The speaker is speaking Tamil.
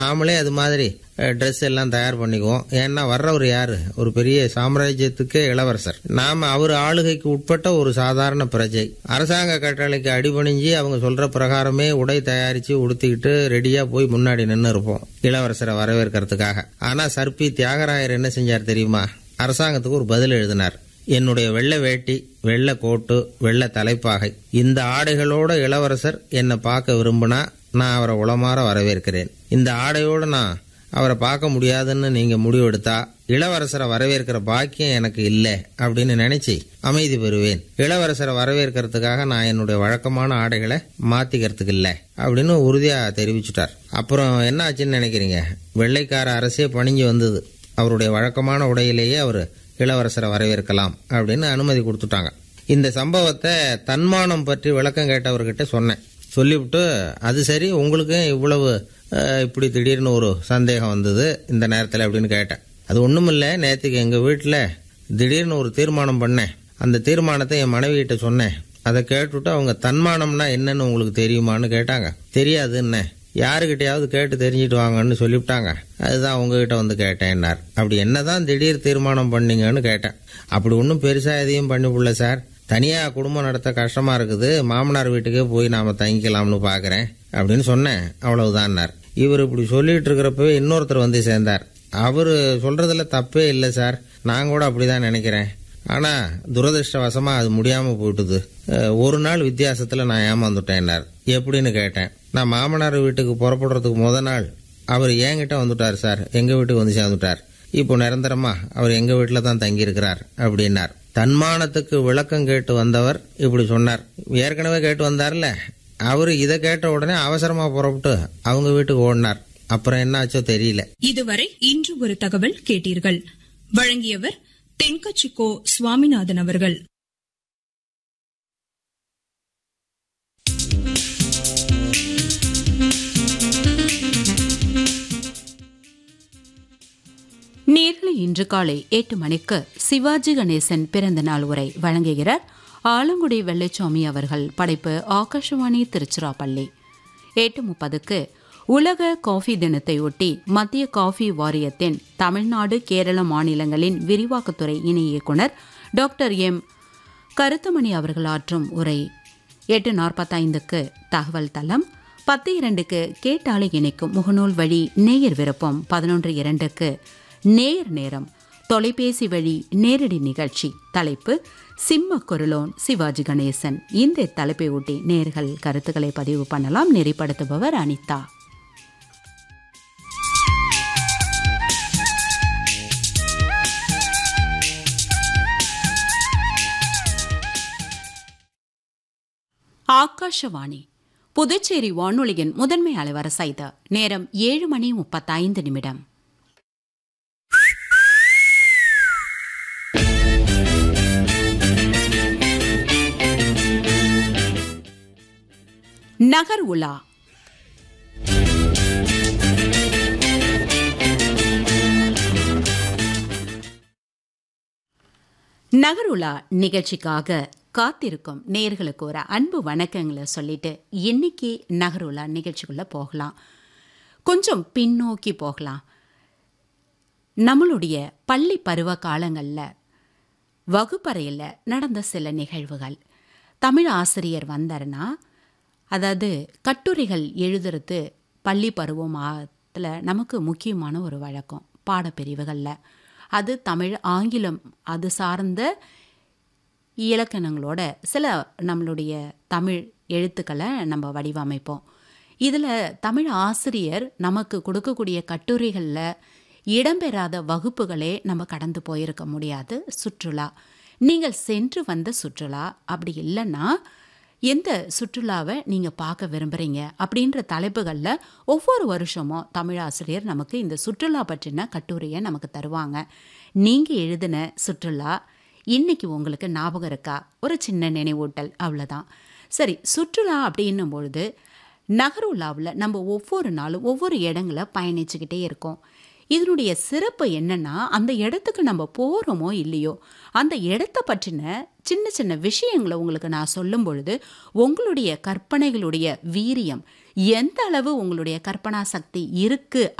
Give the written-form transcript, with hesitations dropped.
நாமளே அது மாதிரி ட்ரெஸ் எல்லாம் தயார் பண்ணிக்குவோம். ஏன்னா வர்றவர் யாரு? ஒரு பெரிய சாம்ராஜ்யத்துக்கே இளவரசர். நாம அவர் ஆளுகைக்கு உட்பட்ட ஒரு சாதாரண பிரஜை. அரசாங்க கட்டளைக்கு அடிபணிஞ்சு அவங்க சொல்ற பிரகாரமே உடை தயாரிச்சு உடுத்திக்கிட்டு ரெடியா போய் முன்னாடி நின்று இருப்போம் இளவரசரை வரவேற்கிறதுக்காக. ஆனா சர்பி தியாகராயர் என்ன செஞ்சார் தெரியுமா? அரசாங்கத்துக்கு ஒரு பதில் எழுதினார். என்னுடைய வெள்ளை வேட்டி, வெள்ளை கோட்டு, வெள்ளை தலைப்பாகை, இந்த ஆடைகளோட இளவரசர் என்னை பார்க்க விரும்பினா நான் அவரை உளமாற வரவேற்கிறேன். இந்த ஆடையோடு நான் அவரை பார்க்க முடியாதுன்னு நீங்க முடிவெடுத்தா இளவரசரை வரவேற்கிற பாக்கியம் எனக்கு இல்லை அப்படின்னு நினைச்சு அமைதி பெறுவேன். இளவரசரை வரவேற்கிறதுக்காக நான் என்னுடைய வழக்கமான ஆடைகளை மாத்திக்கிறதுக்கு இல்லை அப்படின்னு உறுதியா தெரிவிச்சுட்டார். அப்புறம் என்ன ஆச்சுன்னு நினைக்கிறீங்க? வெள்ளைக்கார அரசே பணிஞ்சு வந்தது. அவருடைய வழக்கமான உடையிலேயே அவர் இளவரசரை வரவேற்கலாம் அப்படின்னு அனுமதி கொடுத்துட்டாங்க. இந்த சம்பவத்தை தன்மானம் பற்றி விளக்கம் கேட்டவர்கிட்ட சொன்னேன். சொல்லிவிட்டு, அது சரி, உங்களுக்கு இவ்வளவு இப்படி திடீர்னு ஒரு சந்தேகம் வந்தது இந்த நேரத்தில் அப்படின்னு கேட்டேன். அது ஒன்றும் இல்லை, நேற்றுக்கு எங்கள் வீட்டில் திடீர்னு ஒரு தீர்மானம் பண்ணேன். அந்த தீர்மானத்தை என் மனைவிகிட்ட சொன்னேன். அதை கேட்டுவிட்டு அவங்க தன்மானம்னா என்னன்னு உங்களுக்கு தெரியுமான்னு கேட்டாங்க. தெரியாதுன்னு. யாருக்கிட்டையாவது கேட்டு தெரிஞ்சுட்டு வாங்கன்னு சொல்லிவிட்டாங்க. அதுதான் உங்ககிட்ட வந்து கேட்டேன்னார். அப்படி என்னதான் திடீர் தீர்மானம் பண்ணீங்கன்னு கேட்டேன். அப்படி ஒன்றும் பெருசா எதையும் பண்ணிவிடல சார். தனியா குடும்பம் நடத்த கஷ்டமா இருக்குது, மாமனார் வீட்டுக்கே போய் நாம தங்கிக்கலாம்னு பாக்குறேன் அப்படின்னு சொன்னேன். அவ்வளவுதான்னார். இவர் இப்படி சொல்லிட்டு இருக்கிறப்பவே இன்னொருத்தர் வந்து சேர்ந்தார். அவரு சொல்றதுல தப்பே இல்லை சார், நான் கூட அப்படிதான் நினைக்கிறேன். ஆனா துரதிருஷ்டவசமா அது முடியாம போயிட்டுது. ஒரு நாள் வித்தியாசத்துல நான் ஏமாந்துட்டேன்னார். எப்படின்னு கேட்டேன். நான் மாமனார் வீட்டுக்கு புறப்படுறதுக்கு முத நாள் அவர் என்கிட்ட வந்துட்டார் சார், எங்க வீட்டுக்கு வந்து சேர்ந்துட்டார். இப்போ நிரந்தரமா அவர் எங்க வீட்டுல தான் தங்கி இருக்கிறார் அப்படின்னார். தன்மானத்துக்கு விளக்கம் கேட்டு வந்தவர் இப்படி சொன்னார். ஏற்கனவே கேட்டு வந்தார்ல, அவரு இதை கேட்ட உடனே அவசரமா புறப்பட்டு அவங்க வீட்டுக்கு ஓடினார். அப்புறம் என்ன ஆச்சோ தெரியல. இதுவரை இன்று ஒரு தகவல் கேட்டீர்கள். வழங்கியவர் தென்கட்சிக்கோ சுவாமிநாதன் அவர்கள். நேர்களை இன்று காலை 8 மணிக்கு சிவாஜி கணேசன் பிறந்த நாள் உரை வழங்குகிறார் ஆலங்குடி வெள்ளைச்சாமி அவர்கள். படைப்பு ஆகாஷவாணி திருச்சிராப்பள்ளி. 8:30க்கு உலக காஃபி தினத்தை ஒட்டி மத்திய காஃபி வாரியத்தின் தமிழ்நாடு கேரள மாநிலங்களின் விரிவாக்கத்துறை இணை இயக்குநர் டாக்டர் எம் கருத்தமணி அவர்கள் ஆற்றும் உரை. 8:45க்கு தகவல் தளம். 10:02க்கு கேட்டாலை இணைக்கும் முகநூல் வழி நேயர் விருப்பம். 11:02க்கு நேயர் நேரம் தொலைபேசி வழி நேரடி நிகழ்ச்சி. தலைப்பு சிம்ம குரலோன் சிவாஜி கணேசன். இந்த தலைப்பை ஒட்டி நேயர்கள் கருத்துக்களை பதிவு பண்ணலாம். நெறிப்படுத்துபவர் அனிதா. ஆகாஷவாணி புதுச்சேரி வானொலியின் முதன்மை அலைவரிசை. நேரம் 7:35. நகர் உலா. நகர் உலா நிகழ்ச்சிக்காக காத்திருக்கும் நேயர்களுக்கு ஒரு அன்பு வணக்கங்களை சொல்லிட்டு இன்னைக்கு நகர் உலா நிகழ்ச்சிக்குள்ள போகலாம். கொஞ்சம் பின்னோக்கி போகலாம். நம்மளுடைய பள்ளி பருவ காலங்களில் வகுப்பறையில் நடந்த சில நிகழ்வுகள். தமிழ் ஆசிரியர் வந்தாருன்னா, அதாவது கட்டுரைகள் எழுதுறது பள்ளி பருவத்தில் நமக்கு முக்கியமான ஒரு வழக்கம். பாடப்பிரிவுகளில் அது தமிழ், ஆங்கிலம் அது சார்ந்த இலக்கணங்களோட சில நம்மளுடைய தமிழ் எழுத்துக்களை நம்ம வடிவமைப்போம். இதில் தமிழ் ஆசிரியர் நமக்கு கொடுக்கக்கூடிய கட்டுரைகளில் இடம்பெறாத வகுப்புகளே நம்ம கடந்து போயிருக்க முடியாது. சுற்றுலா, நீங்கள் சென்று வந்த சுற்றுலா, அப்படி இல்லைன்னா எந்த சுற்றுலாவை நீங்கள் பார்க்க விரும்புகிறீங்க அப்படின்ற தலைப்புகளில் ஒவ்வொரு வருஷமும் தமிழாசிரியர் நமக்கு இந்த சுற்றுலா பற்றின கட்டுரையை நமக்கு தருவாங்க. நீங்கள் எழுதின சுற்றுலா இன்னைக்கு உங்களுக்கு ஞாபகம் இருக்கா? ஒரு சின்ன நினைவூட்டல், அவ்வளோதான். சரி, சுற்றுலா அப்படின்னும் பொழுது நகருலாவில் நம்ம ஒவ்வொரு நாளும் ஒவ்வொரு இடங்களை பயணிச்சுக்கிட்டே இருக்கோம். இதனுடைய சிறப்பு என்னன்னா, அந்த இடத்துக்கு நம்ம போறோமோ இல்லையோ, அந்த இடத்த பற்றின சின்ன சின்ன விஷயங்களை உங்களுக்கு நான் சொல்லும் பொழுது உங்களுடைய கற்பனைகளுடைய வீரியம், எந்த அளவு உங்களுடைய கற்பனா சக்தி இருக்கு